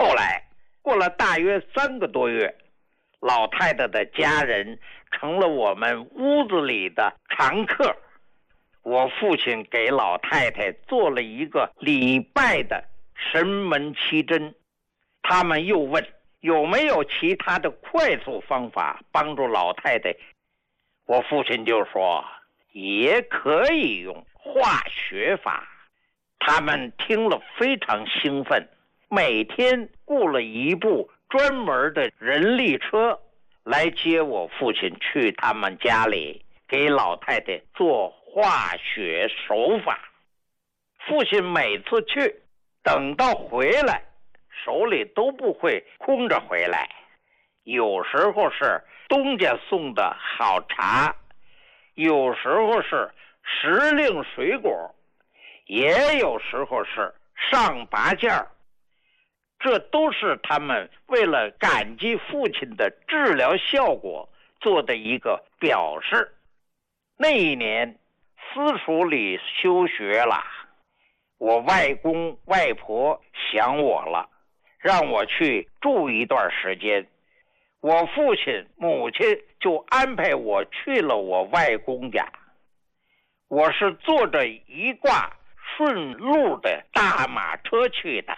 后来过了大约3个多月，老太太的家人成了我们屋子里的常客。我父亲给老太太做了一个礼拜的神门奇针，他们又问有没有其他的快速方法帮助老太太。我父亲就说也可以用化学法。他们听了非常兴奋，每天雇了一部专门的人力车来接我父亲去他们家里给老太太做化学手法。父亲每次去，等到回来手里都不会空着回来，有时候是东家送的好茶，有时候是时令水果，也有时候是上拔件儿。这都是他们为了感激父亲的治疗效果做的一个表示。那一年私塾里休学了，我外公外婆想我了，让我去住一段时间。我父亲母亲就安排我去了我外公家。我是坐着一挂顺路的大马车去的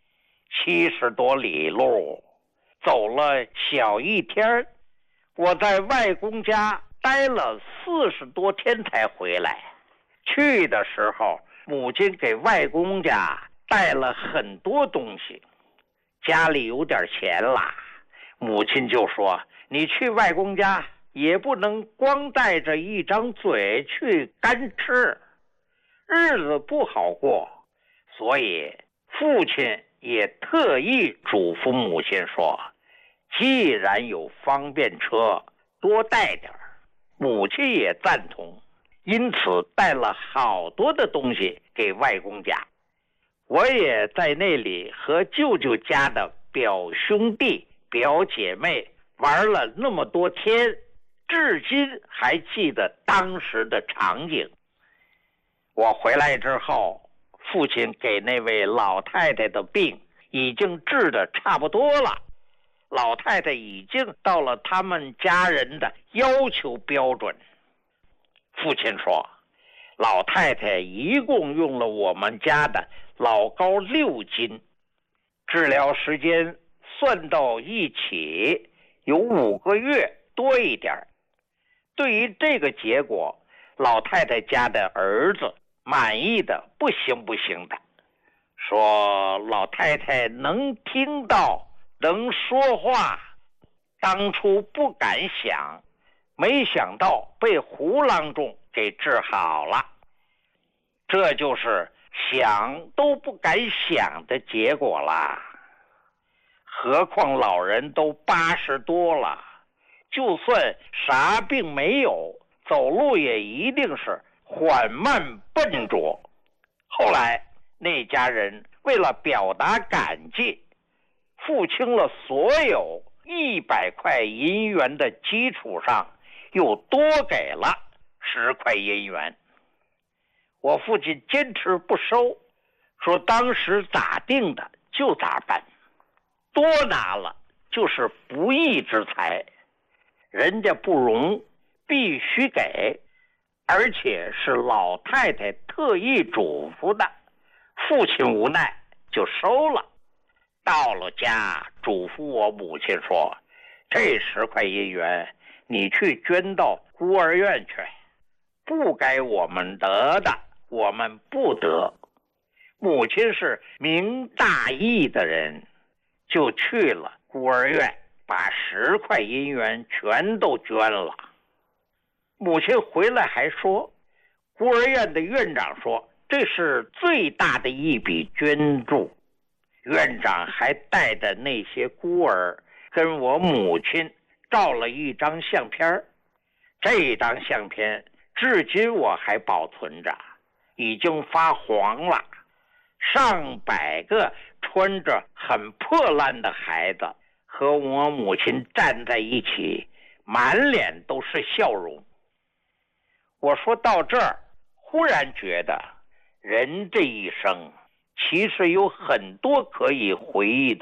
，70多里路，走了小一天。我在外公家待了40多天才回来。去的时候，母亲给外公家带了很多东西，家里有点钱啦，母亲就说你去外公家也不能光带着一张嘴去干吃，日子不好过。所以父亲也特意嘱咐母亲说，既然有方便车，多带点。母亲也赞同，因此带了好多的东西给外公家。我也在那里和舅舅家的表兄弟表姐妹玩了那么多天，至今还记得当时的场景。我回来之后，父亲给那位老太太的病已经治得差不多了，老太太已经到了他们家人的要求标准。父亲说，老太太一共用了我们家的老膏6斤，治疗时间算到一起有5个月多一点。对于这个结果，老太太家的儿子满意的不行的，说老太太能听到能说话，当初不敢想，没想到被胡郎中给治好了。这就是想都不敢想的结果啦。何况老人都80多了，就算啥病没有，走路也一定是缓慢笨拙。后来那家人为了表达感激，付清了所有100块银元的基础上，又多给了10块银元。我父亲坚持不收，说当时咋定的就咋办，多拿了就是不义之财，人家不容，必须给，而且是老太太特意嘱咐的。父亲无奈就收了。到了家，嘱咐我母亲说，这10块银元你去捐到孤儿院去，不该我们得的我们不得。母亲是明大义的人，就去了孤儿院，把10块银元全都捐了。母亲回来还说，孤儿院的院长说这是最大的一笔捐助。院长还带着那些孤儿跟我母亲照了一张相片，这张相片至今我还保存着，已经发黄了。上百个穿着很破烂的孩子和我母亲站在一起，满脸都是笑容。我说到这儿，忽然觉得人这一生其实有很多可以回忆的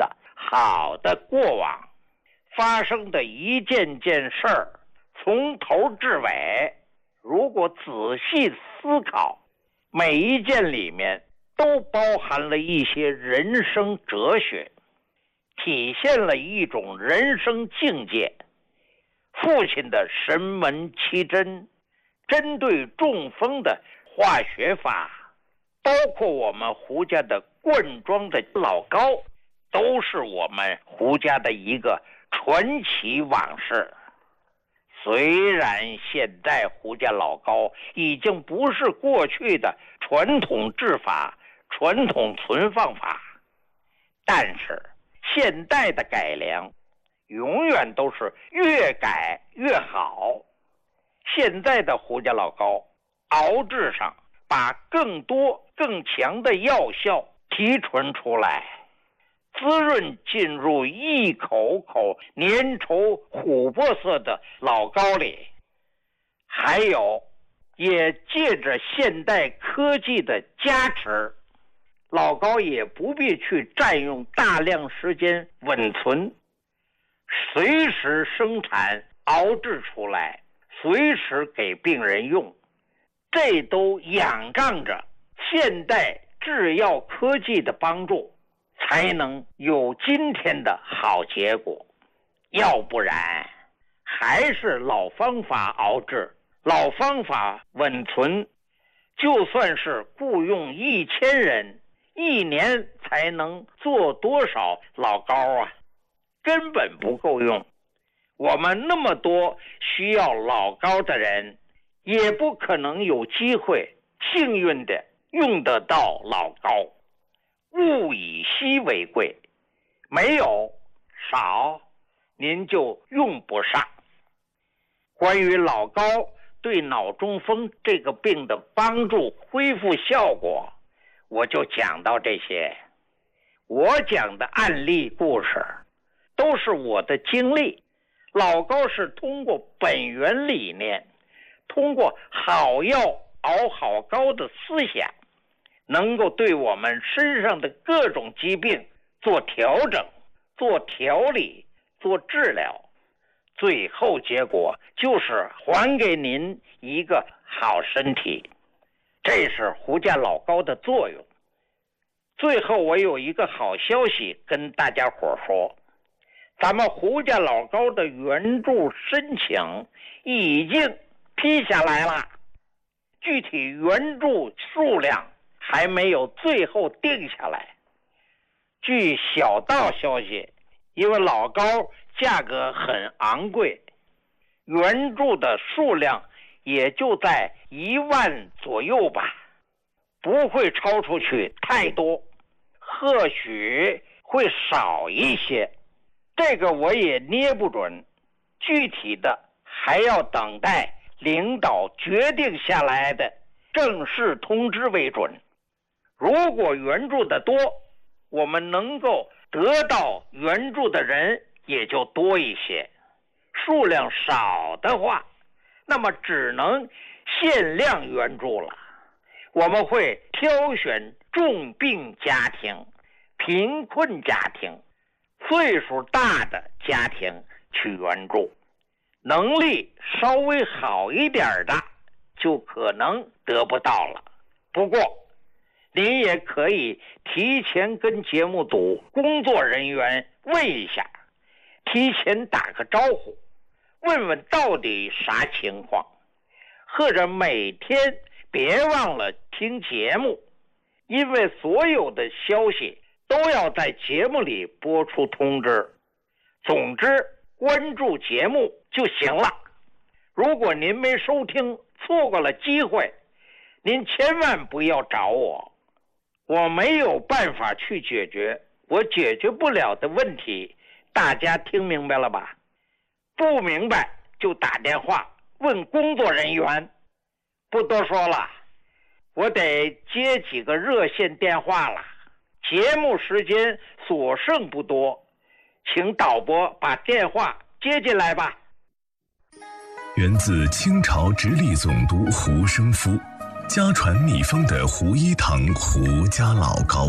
好的过往发生的一件件事儿，从头至尾，如果仔细思考，每一件里面都包含了一些人生哲学，体现了一种人生境界。父亲的神门奇针，针对中风的化学法，包括我们胡家的灌装的老高，都是我们胡家的一个传奇往事。虽然现在胡家老高已经不是过去的传统制法、传统存放法，但是现代的改良永远都是越改越好。现在的胡家老高熬制上把更多更强的药效提纯出来，滋润进入一口口粘稠琥珀色的老高里，还有也借着现代科技的加持，老高也不必去占用大量时间稳存，随时生产熬制出来，随时给病人用，这都仰仗着现代制药科技的帮助，才能有今天的好结果。要不然还是老方法熬制，老方法稳存，就算是雇佣1000人，一年才能做多少老高啊？根本不够用。我们那么多需要老高的人，也不可能有机会幸运的用得到老高。物以稀为贵，没有少您就用不上。关于老高对脑中风这个病的帮助恢复效果，我就讲到这些。我讲的案例故事都是我的经历，老高是通过本源理念，通过好药熬好高的思想，能够对我们身上的各种疾病做调整、做调理、做治疗，最后结果就是还给您一个好身体。这是胡家老高的作用。最后我有一个好消息跟大家伙说，咱们胡家老高的援助申请已经批下来了，具体援助数量还没有最后定下来。据小道消息，因为老高价格很昂贵，援助的数量也就在1万左右吧，不会超出去太多，或许会少一些，这个我也捏不准，具体的还要等待领导决定下来的正式通知为准。如果援助的多，我们能够得到援助的人也就多一些，数量少的话，那么只能限量援助了。我们会挑选重病家庭、贫困家庭、岁数大的家庭去援助，能力稍微好一点的就可能得不到了。不过您也可以提前跟节目组工作人员问一下，提前打个招呼，问问到底啥情况，或者每天别忘了听节目，因为所有的消息都要在节目里播出通知。总之关注节目就行了。如果您没收听，错过了机会，您千万不要找我，我没有办法去解决我解决不了的问题，大家听明白了吧？不明白就打电话问工作人员。不多说了，我得接几个热线电话了，节目时间所剩不多，请导播把电话接进来吧。 源自清朝直隶总督胡生夫，家传秘方的胡一堂胡家老高，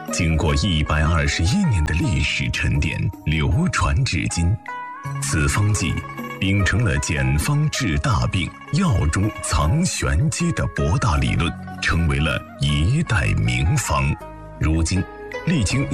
经过121年的历史沉淀，流传至今。此方剂秉承了简方治大病、药中藏玄机的博大理论，成为了一代名方。如今历经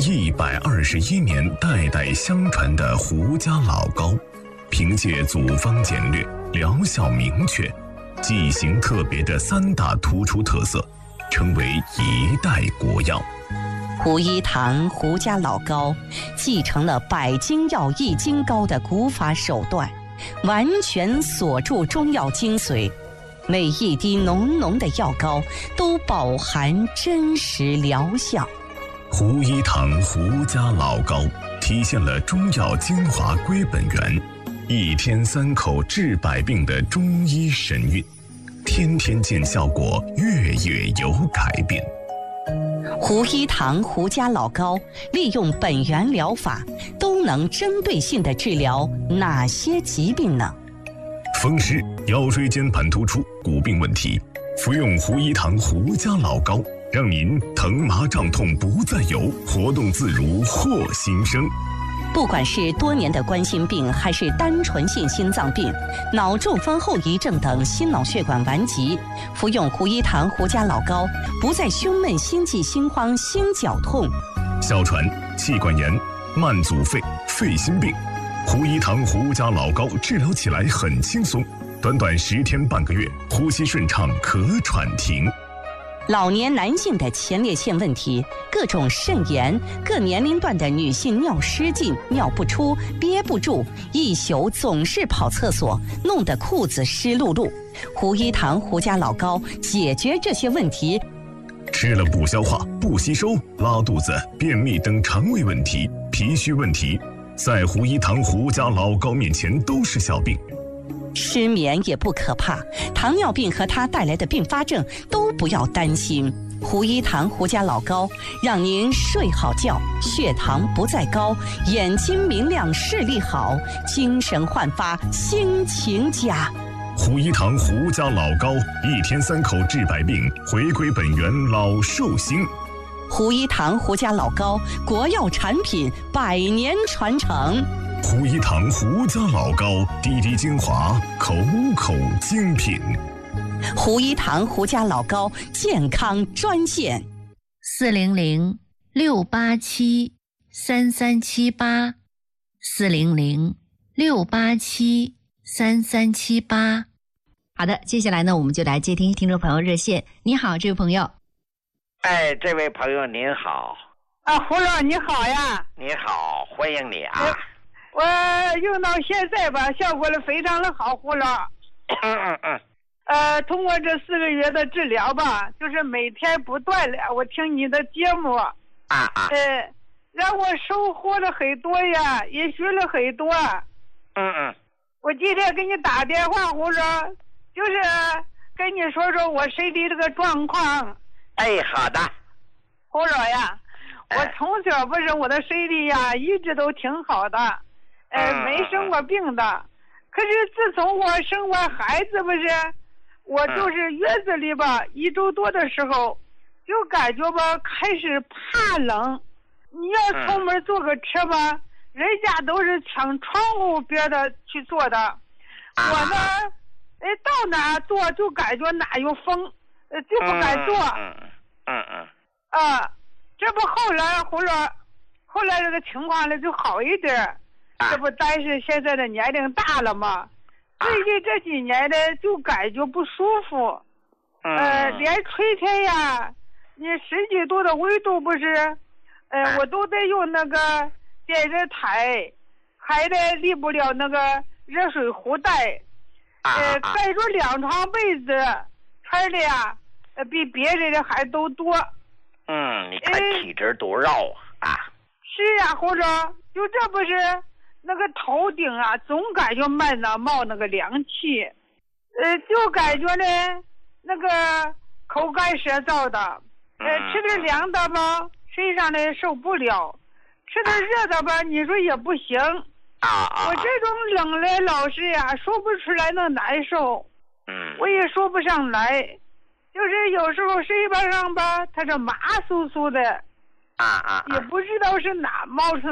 121年代代相传的胡家老膏，凭借组方简略、疗效明确、剂型特别的3大突出特色，成为一代国药。 胡一堂胡家老膏继承了百金药易筋膏的古法手段，完全锁住中药精髓，每一滴浓浓的药膏都饱含真实疗效。 胡一堂胡家老膏体现了中药精华归本源，1天3口治百病的中医神韵，天天见效果，月月有改变。 胡一堂胡家老膏利用本源疗法，都能针对性地治疗哪些疾病呢？ 风湿、腰椎间盘突出、骨病问题，服用胡一堂胡家老膏，让您疼麻胀痛不再有，活动自如获新生。 不管是多年的冠心病，还是单纯性心脏病、脑中风后遗症等心脑血管顽疾，服用胡一堂胡家老膏，不再胸闷、心悸、心慌、心绞痛。 哮喘、气管炎、慢阻肺、肺心病，胡一堂胡家老膏治疗起来很轻松，短短10天半个月，呼吸顺畅，咳喘停。 老年男性的前列腺问题，各种肾炎，各年龄段的女性尿失禁、尿不出、憋不住，一宿总是跑厕所，弄得裤子湿漉漉。胡一堂胡家老膏解决这些问题。 吃了不消化、不吸收、拉肚子、便秘等肠胃问题、脾虚问题，在胡一堂胡家老膏面前都是小病。 失眠也不可怕，糖尿病和它带来的并发症都不要担心。胡一堂胡家老膏让您睡好觉，血糖不再高，眼睛明亮，视力好，精神焕发，心情佳。 胡一堂胡家老膏，1天3口治百病，回归本源，老寿星。 胡一堂胡家老膏，国药产品，100年传承。 胡一堂胡家老膏，滴滴精华，口口精品。 胡一堂胡家老膏健康专线 400-687-3378，400-687-3378。好的，接下来呢，我们就来接听听众朋友热线。你好，这位朋友。 哎，这位朋友您好。 胡老你好呀。 你好，欢迎你啊。 我用到现在吧，效果非常的好，胡老。通过这4个月的治疗吧，就是每天不断的我听你的节目，让我收获了很多呀，也学了很多。我今天给你打电话，胡老，就是跟你说说我身体这个状况。 哎，好的。 胡老呀，我从小不是我的身体呀，一直都挺好的。没生过病的，可是自从我生完孩子不是，我就是月子里吧，1周多的时候，就感觉吧开始怕冷。你要出门坐个车吧，人家都是抢窗户边的去坐的，我呢，到哪坐就感觉哪有风，就不敢坐。这不后来后来这个情况呢就好一点。这不但是现在的年龄大了嘛，最近这几年呢就感觉不舒服，连春天呀，你10几度的温度不是，我都得用那个电热毯，还得离不了那个热水壶带，盖着2床被子，穿的呀，比别人的还都多。 你看体质多绕啊。 是呀，胡总，就这不是。那个头顶啊，总感觉慢着冒那个凉气，就感觉呢，那个口干舌燥的，吃点凉的吧，身上呢受不了，吃点热的吧，你说也不行。我这种冷的老是呀，说不出来那难受，我也说不上来，就是有时候身板上吧，它是麻酥酥的， 啊， 也不知道是哪冒出